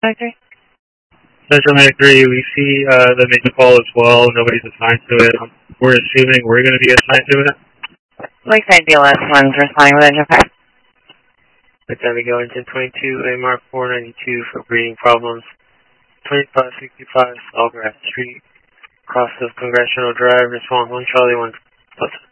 Factory? Central Factory, we see the major call as well. Nobody's assigned to it. We're assuming we're going to be assigned to it. Lakeside BLS 1's responding with engine fire. Next time we go into 22 AMR 492 for breeding problems. 2565 Sawgrass Street, cross of Congressional Drive, response 1 Charlie 1 plus